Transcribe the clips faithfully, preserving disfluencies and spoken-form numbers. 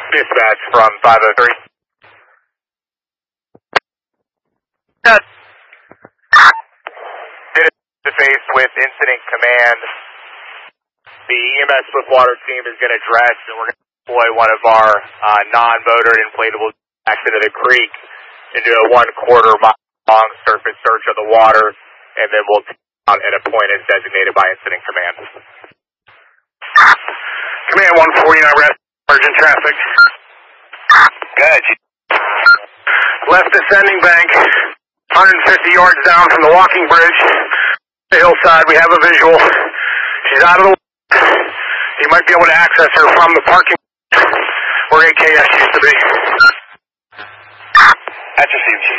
Dispatch from five oh three. Did it face with incident command. The E M S Swiftwater team is going to dress, and we're going to deploy one of our uh, non-motored inflatable jacks into the creek and do a one-quarter mile long surface search of the water, and then we'll take out at a point as designated by incident command. Command one forty-nine, rest, urgent traffic. Good. Left descending bank, one hundred fifty yards down from the walking bridge, the hillside. We have a visual. She's out of the water. You might be able to access her from the parking where A K S used to be. That's received, Chief.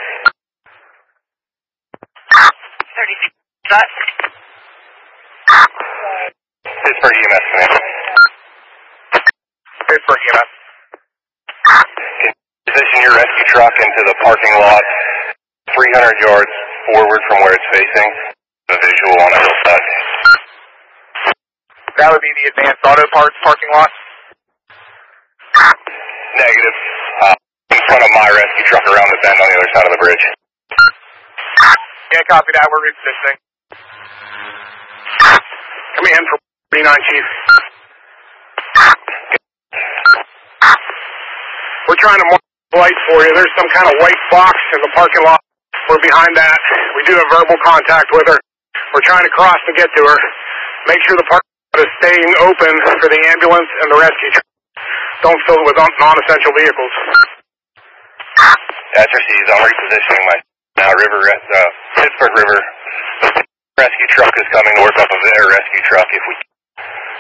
thirty-six. That. Pittsburgh E M S, command. Pittsburgh E M S. Position your rescue truck into the parking lot three hundred yards forward from where it's facing. The visual on a hillside. That would be the Advanced Auto Parts parking lot? Negative. Uh, in front of my rescue truck around the bend on the other side of the bridge. Yeah, copy that. We're repositioning. Command for forty-nine, Chief. We're trying to mark the light for you. There's some kind of white box in the parking lot. We're behind that. We do have verbal contact with her. We're trying to cross to get to her. Make sure the parking lot is staying open for the ambulance and the rescue truck. Don't fill it with non-essential vehicles. That's received. I'm repositioning my now river, uh, Pittsburgh River rescue truck is coming north up of their rescue truck if we